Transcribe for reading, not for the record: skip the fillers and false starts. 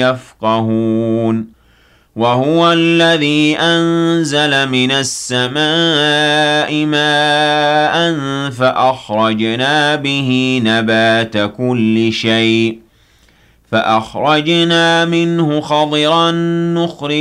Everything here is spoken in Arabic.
يفقهون وهو الذي أنزل من السماء ماء فأخرجنا به نبات كل شيء فأخرجنا منه خضرا نخرج